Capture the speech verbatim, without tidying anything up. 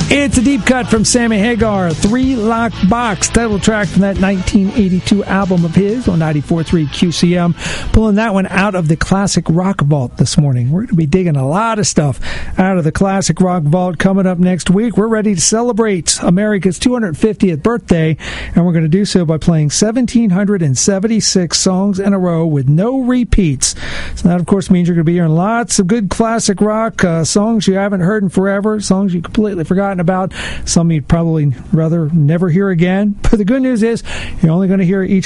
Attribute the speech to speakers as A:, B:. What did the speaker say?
A: It's a deep cut from Sammy Hagar, Three Lock Box, title track from that nineteen eighty-two album of his on ninety-four point three Q C M. Pulling that one out of the Classic Rock Vault this morning. We're going to be digging a lot of stuff out of the Classic Rock Vault coming up next week. We're ready to celebrate America's two hundred fiftieth birthday, and we're going to do so by playing one thousand seven hundred seventy-six songs in a row with no repeats. So that, of course, means you're going to be hearing lots of good classic rock uh, songs you haven't heard in forever, songs you completely forgotten about, some you'd probably rather never hear again. But the good news is you're only going to hear each